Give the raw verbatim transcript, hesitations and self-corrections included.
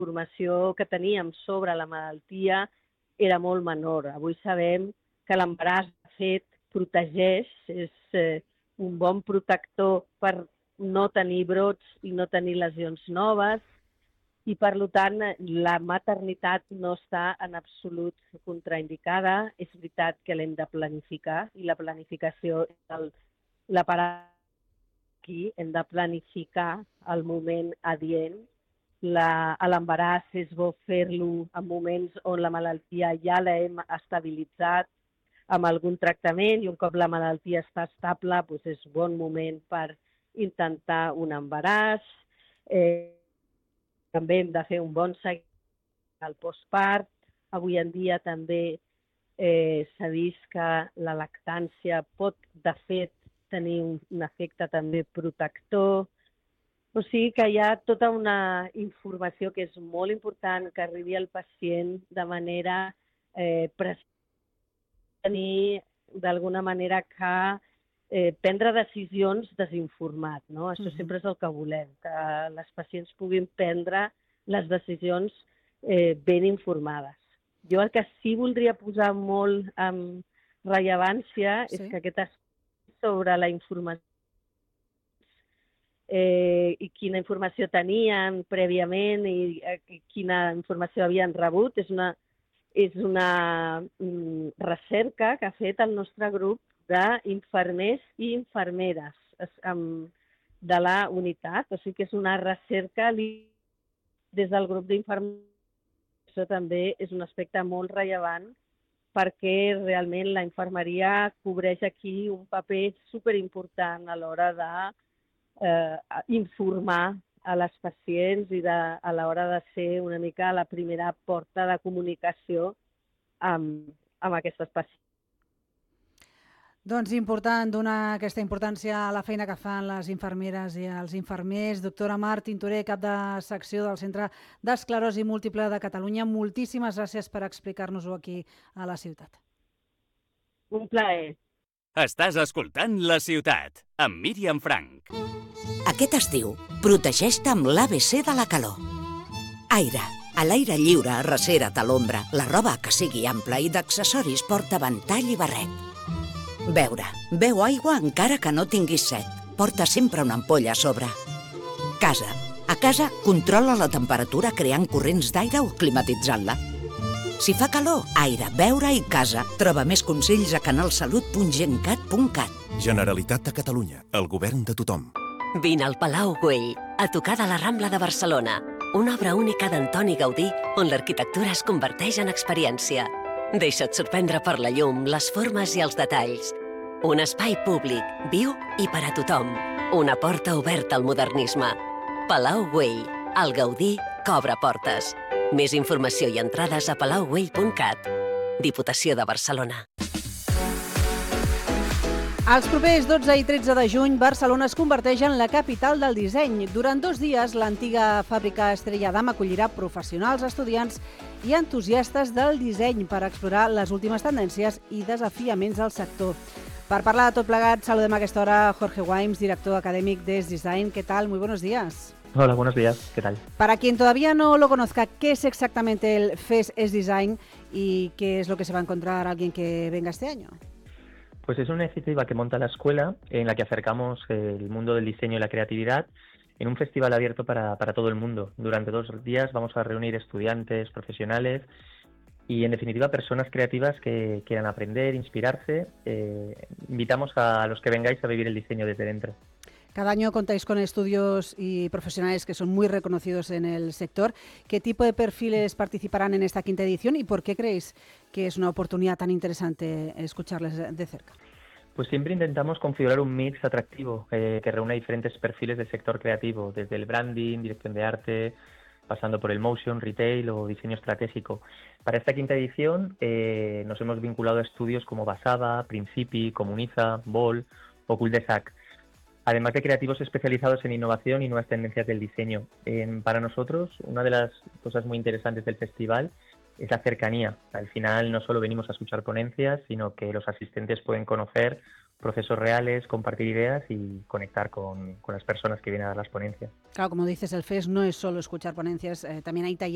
informació que teníem sobre la malaltia era molt menor. Avui sabem que l'embaràs, de fet, protegeix, és eh, un bon protector per no tenir brots i no tenir lesions noves, i per tant la maternitat no està en absolut contraindicada. És veritat que l'hem de planificar i la planificació és el, la paraula aquí, hem de planificar el moment adient. La, a l'embaràs és bo fer-lo en moments on la malaltia ja l'hem estabilitzat amb algun tractament, i un cop la malaltia està estable, doncs és bon moment per intentar un embaràs. Eh, també hem de fer un bon seguiment al postpart. Avui en dia també eh, s'ha vist que la lactància pot, de fet, tenir un, un efecte també protector. O sigui que hi ha tota una informació que és molt important que arribi al pacient de manera eh, precisa, tenir d'alguna manera que eh, prendre decisions desinformat, no? Això Mhm. sempre és el que volem, que les pacients puguin prendre les decisions eh, ben informades. Jo el que sí voldria posar molt en rellevància és Sí. que aquest aspecte sobre la informació eh, i quina informació tenien prèviament i eh, quina informació havien rebut és una, és una mm, recerca que ha fet el nostre grup d'infermers i infermeres es, amb, de la unitat. O sigui que és una recerca des del grup d'infermers. Això també és un aspecte molt rellevant perquè realment la infermeria cobreix aquí un paper superimportant a l'hora de eh, informar a les pacients i de, a l'hora de ser una mica la primera porta de comunicació amb, amb aquestes pacients. Doncs important donar aquesta importància a la feina que fan les infermeres i els infermers. Doctora Mar Tintoré, cap de secció del Centre d'Esclerosi Múltiple de Catalunya, moltíssimes gràcies per explicar-nos-ho aquí a la ciutat. Un plaer. Estàs escoltant La Ciutat, amb Míriam Frank. Aquest estiu, protegeix-te amb l'A B C de la calor. Aire. A l'aire lliure, arrecera't a l'ombra. La roba que sigui ampla i d'accessoris porta ventall i barret. Beure. Beu aigua encara que no tinguis set. Porta sempre una ampolla a sobre. Casa. A casa, controla la temperatura creant corrents d'aire o climatitzant-la. Si fa calor, aire, beure i casa. Troba més consells a canalsalut punt gencat punt cat. Generalitat de Catalunya, el govern de tothom. Vine al Palau Güell, a tocar de la Rambla de Barcelona. Una obra única d'Antoni Gaudí on l'arquitectura es converteix en experiència. Deixa't sorprendre per la llum, les formes i els detalls. Un espai públic, viu i per a tothom. Una porta oberta al modernisme. Palau Güell, el Gaudí que obre portes. Més informació i entrades a palau güell punt cat. Diputació de Barcelona. Els propers dotze i tretze de juny, Barcelona es converteix en la capital del disseny. Durant dos dies, l'antiga fàbrica Estrella Damm acollirà professionals, estudiants i entusiastes del disseny per explorar les últimes tendències i desafiaments del sector. Per parlar de tot plegat, saludem a aquesta hora Jorge Waims, director acadèmic d'Es Design. ¿Qué tal? Muy buenos días. Hola, buenos días. ¿Qué tal? Para quien todavía no lo conozca, ¿qué es exactamente el F E S Es Design y qué es lo que se va a encontrar alguien que venga este año? Pues es una iniciativa que monta la escuela en la que acercamos el mundo del diseño y la creatividad en un festival abierto para, para todo el mundo. Durante dos días vamos a reunir estudiantes, profesionales y, en definitiva, personas creativas que quieran aprender, inspirarse. Eh, invitamos a los que vengáis a vivir el diseño desde dentro. Cada año contáis con estudios y profesionales que son muy reconocidos en el sector. ¿Qué tipo de perfiles participarán en esta quinta edición y por qué creéis que es una oportunidad tan interesante escucharles de cerca? Pues siempre intentamos configurar un mix atractivo eh, que reúna diferentes perfiles del sector creativo, desde el branding, dirección de arte, pasando por el motion, retail o diseño estratégico. Para esta quinta edición eh, nos hemos vinculado a estudios como Basaba, Principi, Comuniza, Bol o Cul-de-Sac. Además de creativos especializados en innovación y nuevas tendencias del diseño. Eh, para nosotros, una de las cosas muy interesantes del festival es la cercanía. Al final no solo venimos a escuchar ponencias, sino que los asistentes pueden conocer procesos reales, compartir ideas y conectar con, con las personas que vienen a dar las ponencias. Claro, como dices, el F E S no es solo escuchar ponencias, eh, también hay talleres